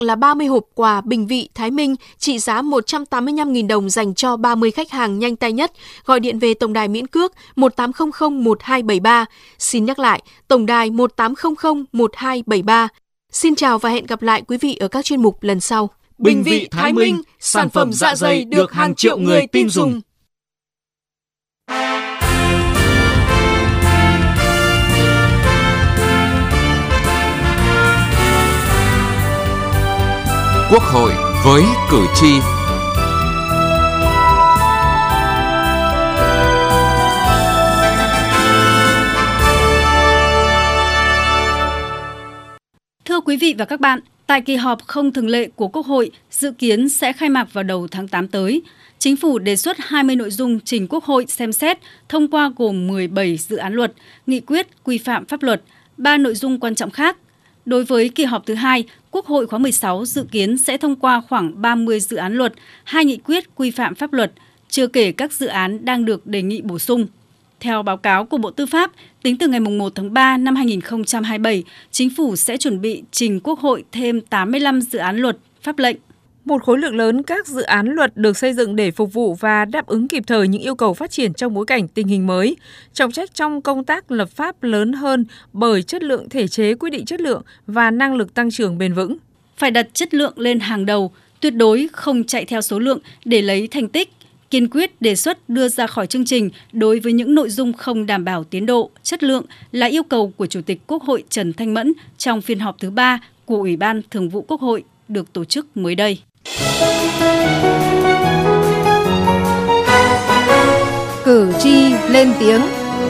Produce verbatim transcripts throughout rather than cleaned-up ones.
là ba mươi hộp quà Bình Vị Thái Minh trị giá một trăm tám mươi lăm nghìn đồng dành cho ba mươi khách hàng nhanh tay nhất. Gọi điện về tổng đài miễn cước một tám không không một hai bảy ba. Xin nhắc lại, tổng đài một tám không không một hai bảy ba. Xin chào và hẹn gặp lại quý vị ở các chuyên mục lần sau. Bình Vị Thái Minh, sản phẩm dạ dày được hàng triệu người tin dùng. Quốc hội với cử tri. Thưa quý vị và các bạn, tại kỳ họp không thường lệ của Quốc hội dự kiến sẽ khai mạc vào đầu tháng tám tới, Chính phủ đề xuất hai mươi nội dung trình Quốc hội xem xét thông qua gồm mười bảy dự án luật, nghị quyết, quy phạm pháp luật, ba nội dung quan trọng khác. Đối với kỳ họp thứ hai, Quốc hội khóa mười sáu dự kiến sẽ thông qua khoảng ba mươi dự án luật, hai nghị quyết quy phạm pháp luật, chưa kể các dự án đang được đề nghị bổ sung. Theo báo cáo của Bộ Tư pháp, tính từ ngày một tháng ba năm hai nghìn không trăm hai mươi bảy, Chính phủ sẽ chuẩn bị trình Quốc hội thêm tám mươi lăm dự án luật, pháp lệnh. Một khối lượng lớn các dự án luật được xây dựng để phục vụ và đáp ứng kịp thời những yêu cầu phát triển trong bối cảnh tình hình mới. Trọng trách trong công tác lập pháp lớn hơn bởi chất lượng thể chế quyết định chất lượng và năng lực tăng trưởng bền vững. Phải đặt chất lượng lên hàng đầu, tuyệt đối không chạy theo số lượng để lấy thành tích. Kiên quyết đề xuất đưa ra khỏi chương trình đối với những nội dung không đảm bảo tiến độ, chất lượng là yêu cầu của Chủ tịch Quốc hội Trần Thanh Mẫn trong phiên họp thứ ba của Ủy ban Thường vụ Quốc hội được tổ chức mới đây. Cử tri lên tiếng.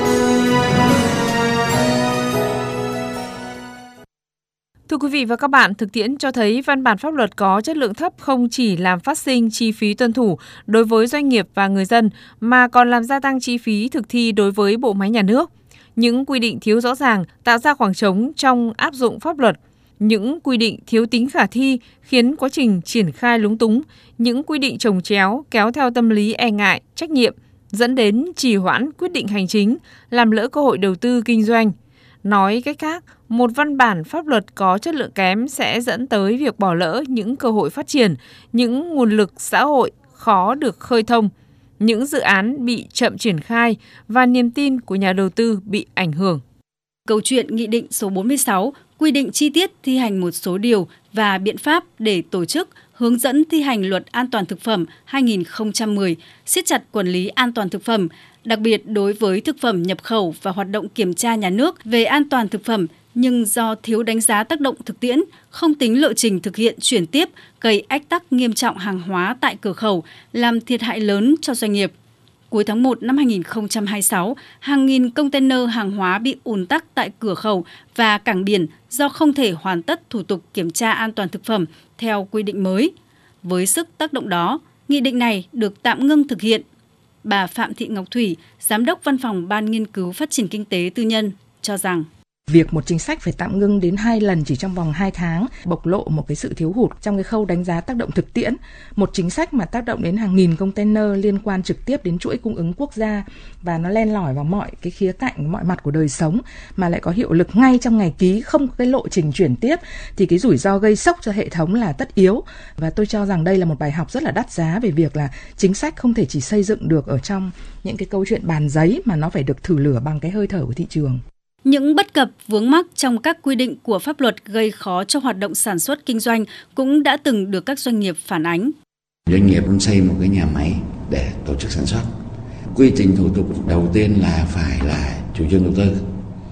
Thưa quý vị và các bạn, thực tiễn cho thấy văn bản pháp luật có chất lượng thấp không chỉ làm phát sinh chi phí tuân thủ đối với doanh nghiệp và người dân, mà còn làm gia tăng chi phí thực thi đối với bộ máy nhà nước. Những quy định thiếu rõ ràng tạo ra khoảng trống trong áp dụng pháp luật. Những quy định thiếu tính khả thi khiến quá trình triển khai lúng túng. Những quy định chồng chéo kéo theo tâm lý e ngại, trách nhiệm, dẫn đến trì hoãn quyết định hành chính, làm lỡ cơ hội đầu tư kinh doanh. Nói cách khác, một văn bản pháp luật có chất lượng kém sẽ dẫn tới việc bỏ lỡ những cơ hội phát triển, những nguồn lực xã hội khó được khơi thông, những dự án bị chậm triển khai và niềm tin của nhà đầu tư bị ảnh hưởng. Câu chuyện Nghị định số bốn mươi sáu quy định chi tiết thi hành một số điều và biện pháp để tổ chức, hướng dẫn thi hành Luật An toàn thực phẩm hai nghìn không trăm mười, siết chặt quản lý an toàn thực phẩm, đặc biệt đối với thực phẩm nhập khẩu và hoạt động kiểm tra nhà nước về an toàn thực phẩm, nhưng do thiếu đánh giá tác động thực tiễn, không tính lộ trình thực hiện chuyển tiếp, gây ách tắc nghiêm trọng hàng hóa tại cửa khẩu, làm thiệt hại lớn cho doanh nghiệp. Cuối tháng một năm hai nghìn không trăm hai mươi sáu, hàng nghìn container hàng hóa bị ùn tắc tại cửa khẩu và cảng biển do không thể hoàn tất thủ tục kiểm tra an toàn thực phẩm theo quy định mới. Với sức tác động đó, nghị định này được tạm ngưng thực hiện. Bà Phạm Thị Ngọc Thủy, Giám đốc Văn phòng Ban Nghiên cứu Phát triển Kinh tế Tư nhân, cho rằng việc một chính sách phải tạm ngưng đến hai lần chỉ trong vòng hai tháng bộc lộ một cái sự thiếu hụt trong cái khâu đánh giá tác động thực tiễn. Một chính sách mà tác động đến hàng nghìn container liên quan trực tiếp đến chuỗi cung ứng quốc gia và nó len lỏi vào mọi cái khía cạnh, mọi mặt của đời sống mà lại có hiệu lực ngay trong ngày ký, không có cái lộ trình chuyển tiếp thì cái rủi ro gây sốc cho hệ thống là tất yếu. Và tôi cho rằng đây là một bài học rất là đắt giá về việc là chính sách không thể chỉ xây dựng được ở trong những cái câu chuyện bàn giấy mà nó phải được thử lửa bằng cái hơi thở của thị trường. Những bất cập vướng mắc trong các quy định của pháp luật gây khó cho hoạt động sản xuất kinh doanh cũng đã từng được các doanh nghiệp phản ánh. Doanh nghiệp muốn xây một cái nhà máy để tổ chức sản xuất. Quy trình thủ tục đầu tiên là phải là chủ trương đầu tư.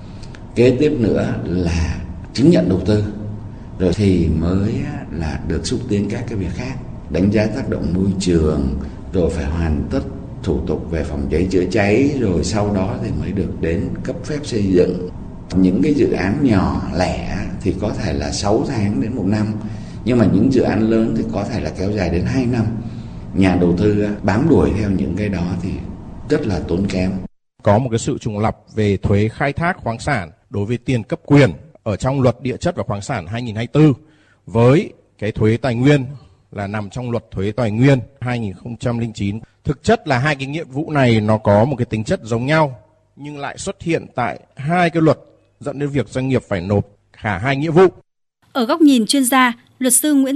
Kế tiếp nữa là chứng nhận đầu tư. Rồi thì mới là được xúc tiến các cái việc khác. Đánh giá tác động môi trường, rồi phải hoàn tất thủ tục về phòng cháy chữa cháy, rồi sau đó thì mới được đến cấp phép xây dựng. Những cái dự án nhỏ lẻ thì có thể là sáu tháng đến một năm, nhưng mà những dự án lớn thì có thể là kéo dài đến hai năm. Nhà đầu tư bám đuổi theo những cái đó thì rất là tốn kém. Có một cái sự trùng lặp về thuế khai thác khoáng sản đối với tiền cấp quyền ở trong Luật Địa chất và Khoáng sản hai nghìn không trăm hai mươi tư với cái thuế tài nguyên là nằm trong Luật Thuế Tài nguyên hai nghìn không trăm lẻ chín. Thực chất là hai cái nghĩa vụ này nó có một cái tính chất giống nhau nhưng lại xuất hiện tại hai cái luật, dẫn đến việc doanh nghiệp phải nộp cả hai nghĩa vụ. Ở góc nhìn chuyên gia, luật sư Nguyễn